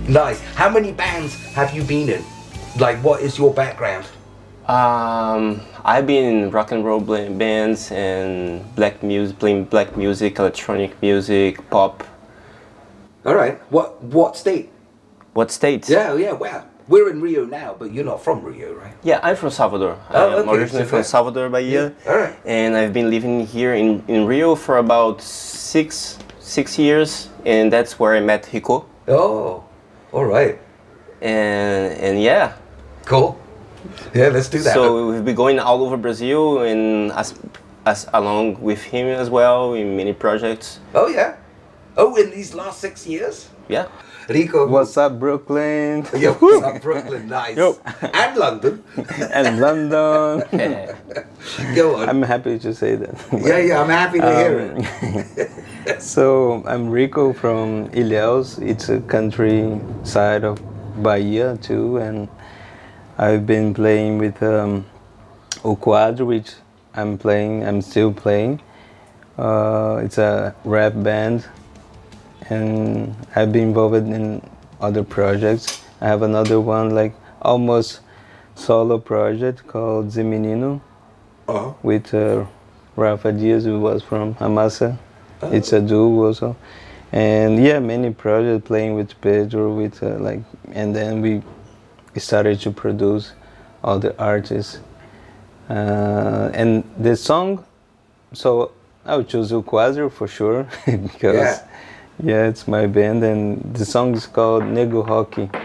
Nice. How many bands have you been in? Like, what is your background? I've been in rock and roll bands and black music, playing black music, electronic music, pop. All right. What state? What state? Yeah. Wow. We're in Rio now, but you're not from Rio, right? Yeah, I'm from Salvador. Oh, I'm originally from Salvador, Bahia. Yeah. All right. And I've been living here in Rio for about six years, and that's where I met Rico. Oh, all right. And yeah. Cool. Yeah, let's do that. So we've been going all over Brazil and as along with him as well in many projects. Oh yeah. Oh, in these last 6 years? Yeah. Rico. What's up, Brooklyn? Yeah, what's up, Brooklyn? Nice. Yo. And London. And London. Go on. I'm happy to say that. Yeah, I'm happy to hear it. So I'm Rico from Ilhéus. It's a countryside of Bahia too, and I've been playing with O Quadro, which I'm still playing. It's a rap band, and I've been involved in other projects. I have another one, like almost solo project called Zé Menino, with Rafa Diaz, who was from Amasa. It's a duo also. And yeah, many projects playing with Pedro, with and then we started to produce all the artists. And the song, so I would choose O Quadro for sure, because yeah, it's my band, and the song is called Nego Rock.